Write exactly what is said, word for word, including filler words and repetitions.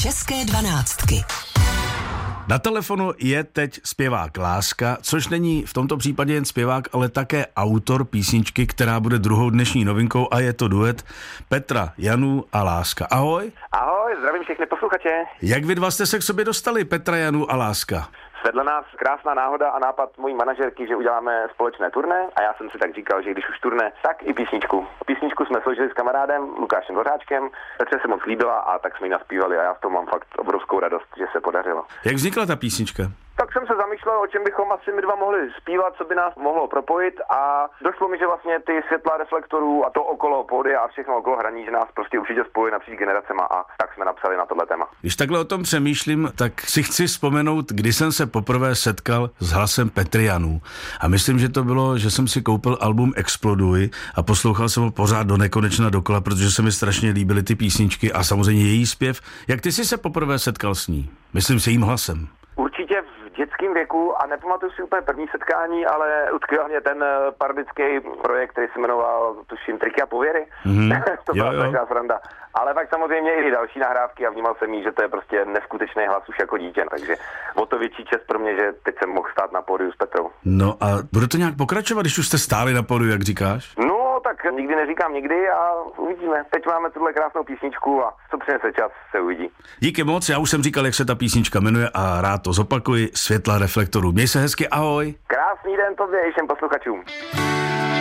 České dvanáctky. Na telefonu je teď zpěvák Láska, což není v tomto případě jen zpěvák, ale také autor písničky, která bude druhou dnešní novinkou, a je to duet Petra Janů a Láska. Ahoj. Ahoj, zdravím všechny posluchače. Jak vy dva jste se k sobě dostali, Petra Janů a Láska? Svedla nás krásná náhoda a nápad mojí manažerky, že uděláme společné turné, a já jsem si tak říkal, že když už turné, tak i písničku. Písničku jsme složili s kamarádem Lukášem Dvořáčkem, Petře se moc líbila a tak jsme ji naspívali a já v tom mám fakt obrovskou radost, že se podařilo. Jak vznikla ta písnička? Tak jsem se zamýšlel, o čem bychom asi my dva mohli zpívat, co by nás mohlo propojit, a došlo mi, že vlastně ty světla reflektorů a to okolo pódia a všechno okolo hraní, že nás prostě určitě spojuje napříč generacema, a tak jsme napsali na tohle téma. Když takhle o tom přemýšlím, tak si chci vzpomenout, kdy jsem se poprvé setkal s hlasem Petry Janů. A myslím, že to bylo, že jsem si koupil album Exploduj a poslouchal jsem ho pořád do nekonečna dokola, protože se mi strašně líbily ty písničky a samozřejmě její zpěv. Jak ty jsi se poprvé setkal s ní? Myslím s jejím hlasem. Určitě v dětském věku, a nepamatuju si úplně první setkání, ale utkvěl mě ten parodický projekt, který se jmenoval, tuším, Triky a pověry. Mm-hmm. To byla taková sranda. Ale pak samozřejmě i další nahrávky, a vnímal jsem jí, že to je prostě neskutečný hlas už jako dítě, takže o to větší čest pro mě, že teď jsem mohl stát na pódiu s Petrou. No a bude to nějak pokračovat, když už jste stáli na pódiu, jak říkáš? No, tak nikdy neříkám nikdy a uvidíme. Teď máme tuhle krásnou písničku a co přinese čas, se uvidí. Díky moc, já už jsem říkal, jak se ta písnička jmenuje, a rád to zopakuji. Světla reflektorů. Měj se hezky, ahoj. Krásný den tobě i všem posluchačům.